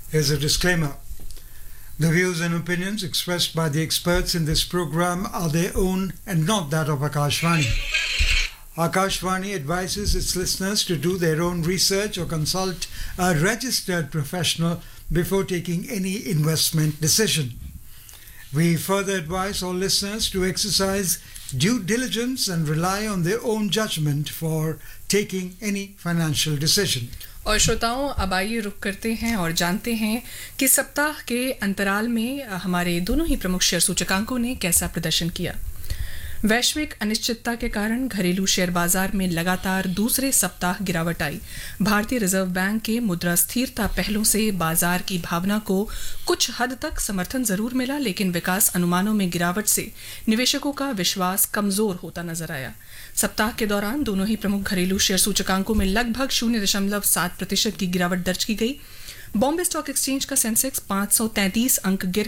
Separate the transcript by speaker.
Speaker 1: Here's a disclaimer. The views and opinions expressed by the experts in this program are their own and not that of Akashvani. Akashvani advises its listeners to do their own research or consult a registered professional before taking any investment decision. We further advise all listeners to exercise due diligence and rely on their own judgment for taking any financial decision.
Speaker 2: और श्रोताओं, अब आइए रुक करते हैं और जानते हैं कि सप्ताह के अंतराल में हमारे दोनों ही प्रमुख शेयर सूचकांकों ने कैसा प्रदर्शन किया। वैश्विक अनिश्चितता के कारण घरेलू शेयर बाजार में लगातार दूसरे सप्ताह गिरावट आई। भारतीय रिजर्व बैंक के मुद्रा स्थिरता पहलों से बाजार की भावना को कुछ हद तक समर्थन जरूर मिला, लेकिन विकास अनुमानों में गिरावट से निवेशकों का विश्वास कमजोर होता नजर आया। सप्ताह के दौरान दोनों ही प्रमुख घरेलू शेयर सूचकांकों में लगभग 0.7% की गिरावट दर्ज की गई। बॉम्बे स्टॉक एक्सचेंज का सेंसेक्स 533 अंक गिर